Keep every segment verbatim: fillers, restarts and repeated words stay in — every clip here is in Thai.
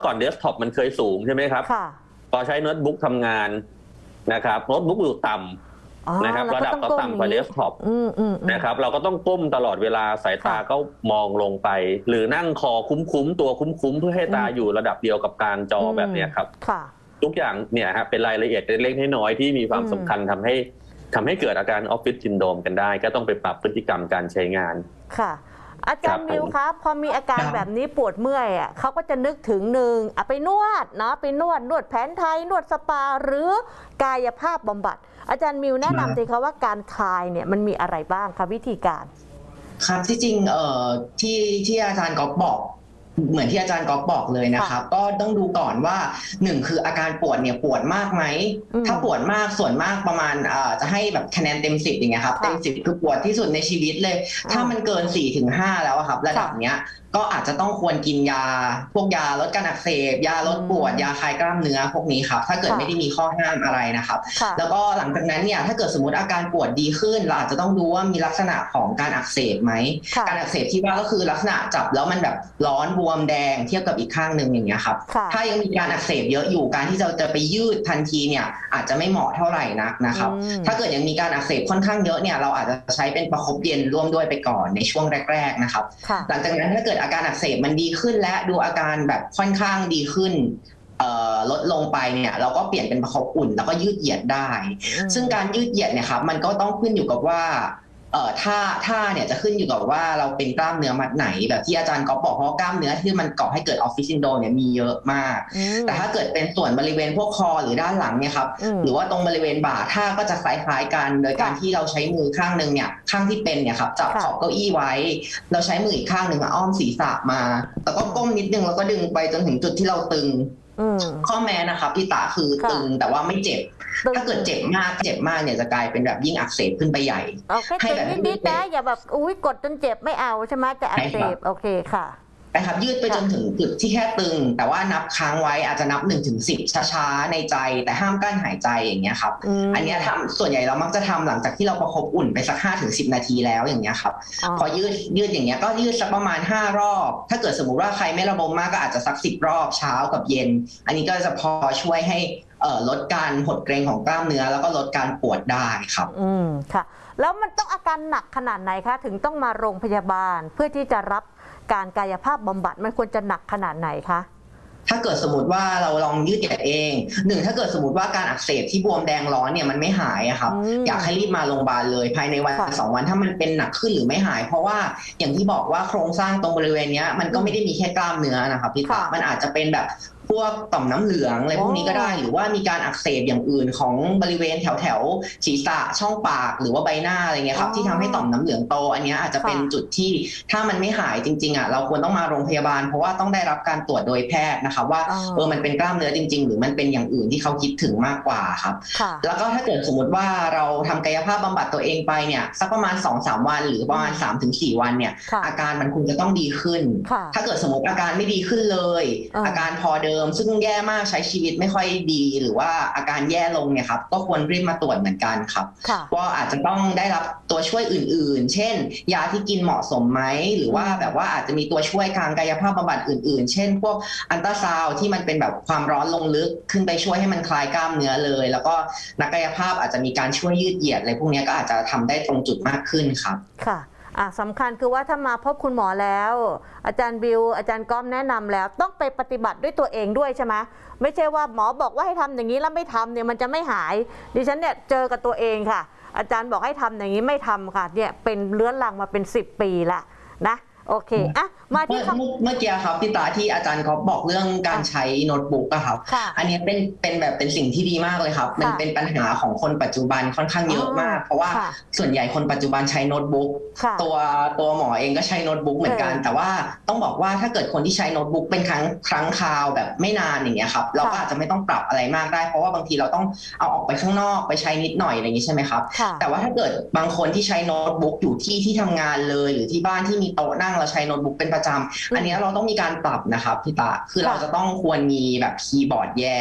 ก่อนเดสก์ท็อปมันเคยสูงใช่ไหมครับพอใช้โน้ตบุ๊กทำงานนะครับโน้ตบุ๊กอยู่ต่ำนะครับระดับต่ำกว่าเดสก์ท็อปนะครับเราก็ต้องก้มตลอดเวลาสายตาก็มองลงไปหรือนั่งคอคุ้มๆตัวคุ้มๆเพื่อให้ตาอยู่ระดับเดียวกับกลางจอแบบนี้ครับทุกอย่างเนี่ยฮะเป็นรายละเอียดเล็กๆน้อยๆที่มีความสำคัญทำให้ทำให้เกิดอาการออฟฟิศซินโดรมกันได้ก็ต้องไปปรับพฤติกรรมการใช้งานค่ะอาจารย์มิวครับพอมีอาการแบบนี้ปวดเมื่อยอ่ะเขาก็จะนึกถึงหนึ่งอ่ะไปนวดเนาะไปนวดนวดแผนไทยนวดสปาหรือกายภาพบำบัดอาจารย์มิวแนะนำสิคะว่าการคลายเนี่ยมันมีอะไรบ้างคะวิธีการครับที่จริงเอ่อที่ที่อาจารย์ก๊อฟบอกเหมือนที่อาจารย์ก๊อฟบอกเลยนะครับก็ต้องดูก่อนว่าหนึ่งคืออาการปวดเนี่ยปวดมากไหมถ้าปวดมากส่วนมากประมาณจะให้แบบคะแนนเต็มสิบอย่างเงี้ยครับเต็มสิบคือปวดที่สุดในชีวิตเลยถ้ามันเกินสี่ถึงห้าแล้วครับระดับเนี้ยก็อาจจะต้องควรกินยาพวกยาลดการอักเสบยาลดปวดยาคลายกล้ามเนื้อพวกนี้ครับถ้าเกิดไม่ได้มีข้อห้ามอะไรนะครับแล้วก็หลังจากนั้นเนี่ยถ้าเกิดสมมติอาการปวดดีขึ้นเราอาจจะต้องดูว่ามีลักษณะของการอักเสบไหมการอักเสบที่ว่าก็คือลักษณะจับแล้วมันแบบร้อนบวมแดงเทียบกับอีกข้างหนึ่งอย่างเงี้ยครับถ้ายังมีการอักเสบเยอะอยู่การที่เราจะไปยืดทันทีเนี่ยอาจจะไม่เหมาะเท่าไหร่นักนะครับถ้าเกิดยังมีการอักเสบค่อนข้างเยอะเนี่ยเราอาจจะใช้เป็นประคบเย็นร่วมด้วยไปก่อนในช่วงแรกๆนะครับหลังจากนั้นถ้าเกิดอาการอักเสบมันดีขึ้นและดูอาการแบบค่อนข้างดีขึ้นลดลงไปเนี่ยเราก็เปลี่ยนเป็นประคบอุ่นแล้วก็ยืดเหยียดได้ซึ่งการยืดเหยียดเนี่ยครับมันก็ต้องขึ้นอยู่กับว่าเอ่อท่าท่าเนี่ยจะขึ้นอยู่กับว่าเราเป็นกล้ามเนื้อมัดไหนแบบที่อาจารย์ก็บอกเพราะกล้ามเนื้อที่มันก่อให้เกิดออฟฟิศซินโดรมเนี่ยมีเยอะมากแต่ถ้าเกิดเป็นส่วนบริเวณพวกคอหรือด้านหลังเนี่ยครับหรือว่าตรงบริเวณบ่าท่าก็จะคล้ายๆกันโดยการที่เราใช้มือข้างหนึ่งเนี่ยข้างที่เป็นเนี่ยครับจับขอบเก้าอี้ไว้เราใช้มืออีกข้างหนึ่งอ้อมศีรษะมาแล้วก็ก้มนิดนึงแล้วก็ดึงไปจนถึงจุดที่เราตึงข้อแม้นะครับที่ตาคือตึงแต่ว่าไม่เจ็บถ้าเกิดเจ็บมากเจ็บมากเนี่ยจะกลายเป็นแบบยิ่งอักเสบขึ้นไปใหญ่ให้แบบนิดๆนะอย่าแบบอุ้ยกดจนเจ็บไม่เอาใช่ไหมจะอักเสบโอเคค่ะนะครับยืดไปจนถึงจุดที่แค่ตึงแต่ว่านับค้างไว้อาจจะนับหนึ่งถึงสิบช้าๆในใจแต่ห้ามกั้นหายใจอย่างเงี้ยครับอันนี้ทำส่วนใหญ่เรามักจะทำหลังจากที่เราประคบอุ่นไปสักห้าถึงสิบนาทีแล้วอย่างเงี้ยครับพอยืดยืดอย่างเงี้ยก็ยืดสักประมาณห้ารอบถ้าเกิดสมมุติว่าใครไม่ระบมมากก็อาจจะสักสิบรอบเช้ากับเย็นอันนี้ก็จะพอช่วยให้ลดการหดเกร็งของกล้ามเนื้อแล้วก็ลดการปวดได้ครับอืมค่ะแล้วมันต้องอาการหนักขนาดไหนคะถึงต้องมาโรงพยาบาลเพื่อที่จะรับการกายภาพบำบัดมันควรจะหนักขนาดไหนคะถ้าเกิดสมมติว่าเราลองยืดเหยียดเองหนึ่งถ้าเกิดสมมติว่าการอักเสบที่บวมแดงร้อนเนี่ยมันไม่หายอะครับอยากให้รีบมาโรงพยาบาลเลยภายในวันสองวันถ้ามันเป็นหนักขึ้นหรือไม่หายเพราะว่าอย่างที่บอกว่าโครงสร้างตรงบริเวณนี้มันก็ไม่ได้มีแค่กล้ามเนื้อนะครับพี่ตามันอาจจะเป็นแบบพวกต่อมน้ำเหลืองอะไรพวกนี้ก็ได้หรือว่ามีการอักเสบอย่างอื่นของบริเวณแถวแถวศีรษะช่องปากหรือว่าใบหน้าอะไรเงี้ยครับที่ทำให้ต่อมน้ำเหลืองโตอันนี้อาจจะเป็นจุดที่ถ้ามันไม่หายจริงๆอ่ะเราควรต้องมาโรงพยาบาลเพราะว่าต้องได้รับการตรวจโดยแพทย์นะครับว่าเออมันเป็นกล้ามเนื้อจริงๆหรือมันเป็นอย่างอื่นที่เขาคิดถึงมากกว่าครับแล้วก็ถ้าเกิดสมมติว่าเราทำกายภาพบำบัดตัวเองไปเนี่ยสักประมาณ สองถึงสาม วันหรือประมาณ สามถึงสี่ วันเนี่ยอาการมันควรจะต้องดีขึ้นถ้าเกิดสมมติอาการไม่ดีขึ้นเลยอาการพอเดิมซึ่งแย่มากใช้ชีวิตไม่ค่อยดีหรือว่าอาการแย่ลงเนี่ยครับก็ควรรีบมาตรวจเหมือนกันครับว่าอาจจะต้องได้รับตัวช่วยอื่นๆเช่นยาที่กินเหมาะสมไหมหรือว่าแบบว่าอาจจะมีตัวช่วยทางกายภาพบำบัดอื่นๆเช่นพวกอัลตราซาวด์ที่มันเป็นแบบความร้อนลงลึกขึ้นไปช่วยให้มันคลายกล้ามเนื้อเลยแล้วก็นักกายภาพอาจจะมีการช่วยยืดเหยียดอะไรพวกนี้ก็อาจจะทำได้ตรงจุดมากขึ้นครับค่ะอ่ะสำคัญคือว่าถ้ามาพบคุณหมอแล้วอาจารย์บิวอาจารย์ก้อมแนะนำแล้วต้องไปปฏิบัติด้วยตัวเองด้วยใช่ไหมไม่ใช่ว่าหมอบอกว่าให้ทำอย่างนี้แล้วไม่ทำเนี่ยมันจะไม่หายดิฉันเนี่ยเจอกับตัวเองค่ะอาจารย์บอกให้ทำอย่างนี้ไม่ทำค่ะเนี่ยเป็นเรื้อรังมาเป็นสิบปีละนะโอเคอ่ะมาที่เมื่อกี้ครับพี่ตาที่อาจารย์เขาบอกเรื่องการใช้โน้ตบุ๊กอะครับอันนี้เป็นเป็นแบบเป็นสิ่งที่ดีมากเลยครับมันเป็นปัญหาของคนปัจจุบันค่อนข้างเยอะมากเพราะว่าส่วนใหญ่คนปัจจุบันใช้โน้ตบุ๊กตัวตัวหมอเองก็ใช้โน้ตบุ๊กเหมือนกันแต่ว่าต้องบอกว่าถ้าเกิดคนที่ใช้โน้ตบุ๊กเป็นครั้งครั้งคราวแบบไม่นานอย่างเงี้ยครับเราก็อาจจะไม่ต้องปรับอะไรมากได้เพราะว่าบางทีเราต้องเอาออกไปข้างนอกไปใช้นิดหน่อยอะไรอย่างนี้ใช่ไหมครับแต่ว่าถ้าเกิดบางคนที่ใช้โน้ตบุ๊กอยู่ที่ที่ทำงานเลยหรือที่บ้านที่มีโต๊ะนั่งเราใช้โน้ตบุ๊กเป็นประจำอันนี้เราต้องมีการปรับนะครับพี่ตาคือเราจะต้องควรมีแบบคีย์บอร์ดแยก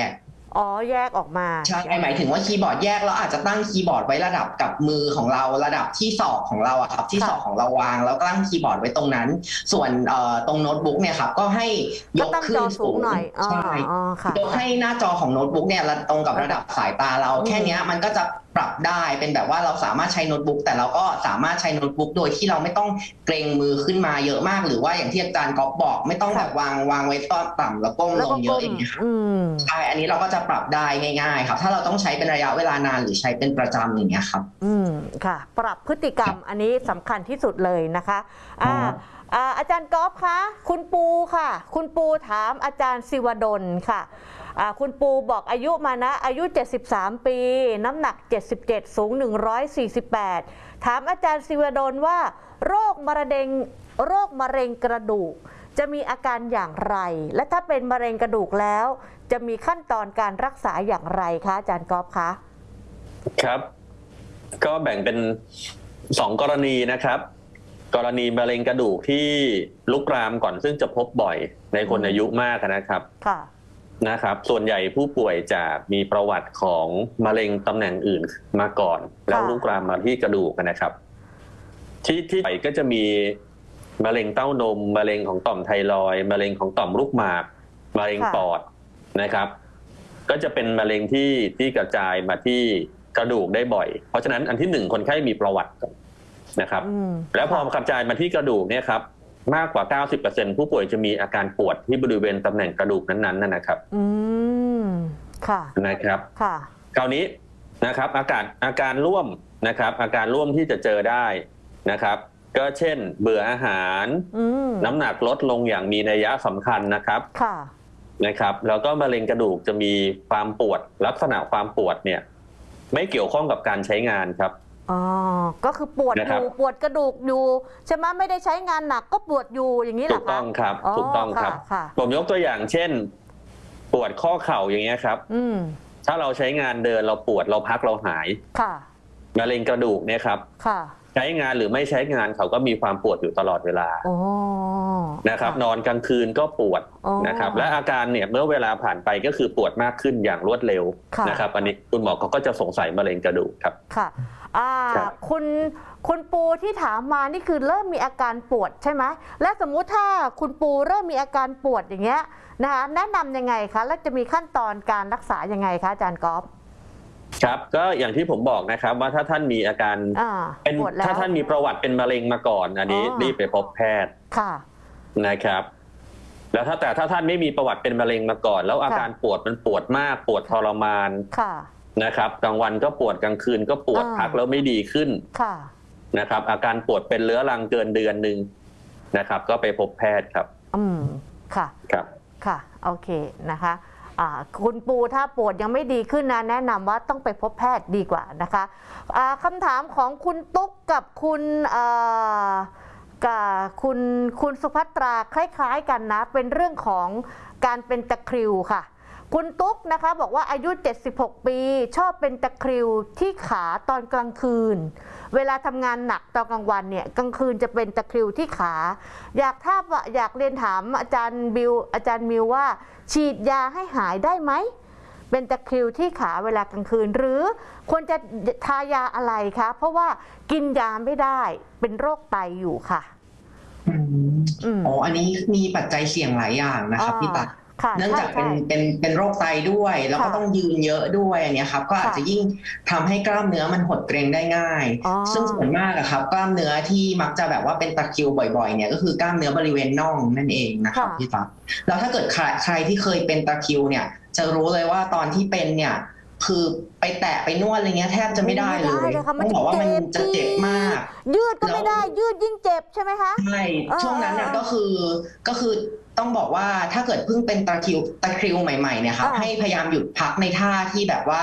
อ๋อแยกออกมาใช่หมายถึงว่าคีย์บอร์ดแยกเราอาจจะตั้งคีย์บอร์ดไว้ระดับกับมือของเราระดับที่ศอกของเราอะครับที่ศอกของเราวางแล้วก็ตั้งคีย์บอร์ดไว้ตรงนั้นส่วนตรงโน้ตบุ๊กเนี่ยครับก็ให้ยกขึ้นสูงหน่อยใช่ยกให้หน้าจอของโน้ตบุ๊กเนี่ยตรงกับระดับสายตาเราแค่นี้มันก็จะปรับได้เป็นแบบว่าเราสามารถใช้โน้ตบุ๊กแต่เราก็สามารถใช้โน้ตบุ๊กโดยที่เราไม่ต้องเกรงมือขึ้นมาเยอะมากหรือว่าอย่างที่อาจารย์ก๊อฟบอกไม่ต้องแบบวางวางไว้ต่ำแล้วก้มลงเยอะอย่างเงี้ยใช่อันนี้เราก็จะปรับได้ง่ายๆครับถ้าเราต้องใช้เป็นระยะเวลานานหรือใช้เป็นประจำอย่างเงี้ยครับอืมค่ะปรับพฤติกรรมอันนี้สำคัญที่สุดเลยนะคะอ่าอาจารย์ก๊อฟคะคุณปูค่ะคุณปูถามอาจารย์ศิวดลค่ะคุณปูบอกอายุมานะอายุเจ็ดสิบสามปีน้ำหนักเจ็ดสิบเจ็ดสูงหนึ่งร้อยสี่สิบแปดถามอาจารย์ศิวดลว่าโรคมะเร็งโรคมะเร็งกระดูกจะมีอาการอย่างไรและถ้าเป็นมะเร็งกระดูกแล้วจะมีขั้นตอนการรักษาอย่างไรคะอาจารย์ก๊อฟคะครับก็แบ่งเป็นสองกรณีนะครับกรณีมะเร็งกระดูกที่ลุกรามก่อนซึ่งจะพบบ่อยในคนอายุมากนะครับค่ะนะครับส่วนใหญ่ผู้ป่วยจะมีประวัติของมะเร็งตำแหน่งอื่นมาก่อนแล้วลุกรามมาที่กระดูกนะครับที่ที่ก็จะมีมะเร็งเต้านมมะเร็งของต่อมไทรอยด์มะเร็งของต่อมลูกหมากมะเร็งปอดนะครับก็จะเป็นมะเร็งที่ที่กระจายมาที่กระดูกได้บ่อยเพราะฉะนั้นอันที่หนึ่งคนไข้มีประวัตินะครับแล้วพอกระจายมาที่กระดูกเนี่ยครับมากกว่า เก้าสิบเปอร์เซ็นต์ ผู้ป่วยจะมีอาการปวดที่บริเวณตำแหน่งกระดูกนั้นๆนะครับอืมค่ะนะครับค่ะคราวนี้นะครับอาการอาการร่วมนะครับอาการร่วมที่จะเจอได้นะครับก็เช่นเบื่ออาหารน้ำหนักลดลงอย่างมีนัยยะสำคัญนะครับค่ะนะครับแล้วก็มะเร็งกระดูกจะมีความปวดลักษณะความปวดเนี่ยไม่เกี่ยวข้องกับการใช้งานครับอ๋อก็คือปวดอยู่ปวดกระดูกอยู่ใช่ไหมไม่ได้ใช้งานหนักก็ปวดอยู่อย่างนี้เหรอคะถูกต้องครับถูกต้องครับผมยกตัวอย่างเช่นปวดข้อเข่าอย่างเงี้ยครับถ้าเราใช้งานเดินเราปวดเราพักเราหายค่ะมะเร็งกระดูกเนี่ยครับค่ะใช้งานหรือไม่ใช้งานเขาก็มีความปวดอยู่ตลอดเวลานะครับนอนกลางคืนก็ปวดนะครับและอาการเนี่ยเมื่อเวลาผ่านไปก็คือปวดมากขึ้นอย่างรวดเร็วนะครับอันนี้คุณหมอเขาก็จะสงสัยมะเร็งกระดูกครับค่ะคุณคุณปูที่ถามมานี่คือเริ่มมีอาการปวดใช่ไหมและสมมุติถ้าคุณปูเริ่มมีอาการปวดอย่างเงี้ยนะคะแนะนำยังไงคะและจะมีขั้นตอนการรักษายังไงคะอาจารย์ก๊อฟครับก็อย่างที่ผมบอกนะครับว่าถ้าท่านมีอาการเป็นถ้าท่านมีประวัติเป็นมะเร็งมาก่อนอันนี้รีบไปพบแพทย์ค่ะนะครับแล้วถ้าแต่ถ้าท่านไม่มีประวัติเป็นมะเร็งมาก่อนแล้วอาการปวดมันปวดมากปวดทรมานค่ะนะครับกลางวันก็ปวดกลางคืนก็ปวดพักแล้วไม่ดีขึ้นค่ะนะครับอาการปวดเป็นเรื้อรังเกินเดือนหนึ่งนะครับก็ไปพบแพทย์ครับอืมค่ะครับค่ะโอเคนะคะคุณปูถ้าปวดยังไม่ดีขึ้นนะแนะนำว่าต้องไปพบแพทย์ดีกว่านะคะคำถามของคุณตุ๊กกับคุณกับคุณคุณสุภัตราคล้ายๆกันนะเป็นเรื่องของการเป็นตะคริวค่ะคุณตุ๊กนะคะบอกว่าอายุเจ็ดสิบหกปีชอบเป็นตะคริวที่ขาตอนกลางคืนเวลาทำงานหนักตอนกลางวันเนี่ยกลางคืนจะเป็นตะคริวที่ขาอยากถ้าอยากเรียนถามอาจารย์บิวอาจารย์มิวว่าฉีดยาให้หายได้ไหมเป็นตะคริวที่ขาเวลากลางคืนหรือควรจะทายาอะไรคะเพราะว่ากินยาไม่ได้เป็นโรคไตอยู่ค่ะอ๋ออันนี้มีปัจจัยเสี่ยงหลายอย่างนะครับพี่ตั๊กเนื่องจากเป็นเป็นเป็นโรคไตด้วยแล้วก็ต้องยืนเยอะด้วยอันนี้ครับก็อาจจะยิ่งทำให้กล้ามเนื้อมันหดเกร็งได้ง่ายซึ่งส่วนมากอะครับกล้ามเนื้อที่มักจะแบบว่าเป็นตะคริวบ่อยๆเนี่ยก็คือกล้ามเนื้อบริเวณน่องนั่นเองนะครับพี่ตั๊กแล้วถ้าเกิดใครใครที่เคยเป็นตะคริวเนี่ยจะรู้เลยว่าตอนที่เป็นเนี่ยคือไปแตะไปนวดอะไรเงี้ยแทบจะไม่ได้เลยต้องบอกว่ามันจะเจ็บมากยืดก็ไม่ได้ยืดยิ่งเจ็บใช่ไหมคะใช่ช่วงนั้นน่ะก็คือก็คือต้องบอกว่าถ้าเกิดเพิ่งเป็นตะคริวตะคริวใหม่ๆเนี่ยครับให้พยายามหยุดพักในท่าที่แบบว่า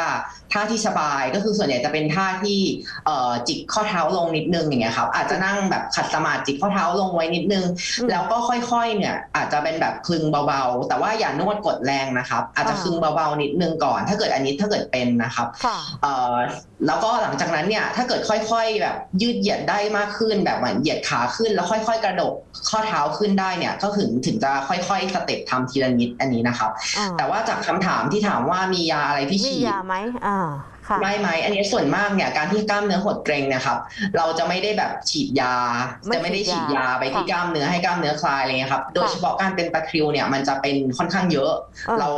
ท่าที่สบายก็คือส่วนใหญ่จะเป็นท่าที่เอ่อจิกข้อเท้าลงนิดนึงอย่างเงี้ยครับอาจจะนั่งแบบขัดสมาธิจิกข้อเท้าลงไว้นิดนึงแล้วก็ค่อยๆเนี่ยอาจจะเป็นแบบคลึงเบาๆแต่ว่าอย่านวดกดแรงนะครับอาจจะคลึงเบาๆนิดนึงก่อนถ้าเกิดอันนี้ถ้าเกิดเป็นนะครับเอ่อแล้วก็หลังจากนั้นเนี่ยถ้าเกิดค่อยๆแบบยืดเหยียดได้มากขึ้นแบบเหมือนเหยียดขาขึ้นแล้วค่อยๆกระดกข้อเท้าขึ้นได้เนี่ยก็ถึงถึงจะค่อยๆสเต็ปทำทีละนิดอันนี้นะครับแต่ว่าจากคำถามที่ถามว่ามียาอะไรที่ฉีดมียาไหมอ่าไม่ไหมอันนี้ส่วนมากเนี่ยการที่กล้ามเนื้อหดเกร็งนะครับเราจะไม่ได้แบบฉีดยาจะไม่ได้ฉีดยาไปที่กล้ามเนื้อให้กล้ามเนื้อคลายอะไรเงี้ยครับโดยเฉพาะการเป็นตะคริวเนี่ยมันจะเป็นค่อนข้างเยอะเรา